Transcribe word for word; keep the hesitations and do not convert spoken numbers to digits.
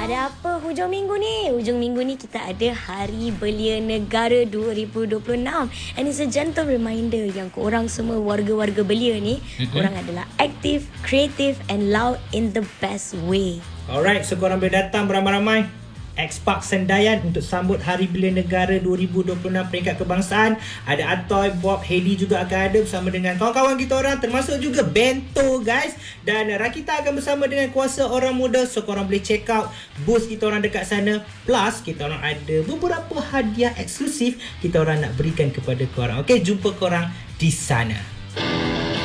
Ada apa hujung minggu ni? Hujung minggu ni kita ada Hari Belia Negara dua ribu dua puluh enam. And it's a gentle reminder yang korang semua warga-warga belia ni, mm-hmm. korang adalah aktif, kreatif and loud in the best way. Alright, so korang boleh datang beramai-ramai X-Park Sendayan untuk sambut Hari Belia Negara dua ribu dua puluh enam peringkat kebangsaan. Ada Atoy, Bob, Hedy juga akan ada bersama dengan kawan-kawan kita orang, termasuk juga Bento guys. Dan Rakita akan bersama dengan Kuasa Orang Muda. So korang boleh check out booth kita orang dekat sana. Plus kita orang ada beberapa hadiah eksklusif kita orang nak berikan kepada korang. Okay, jumpa korang di sana.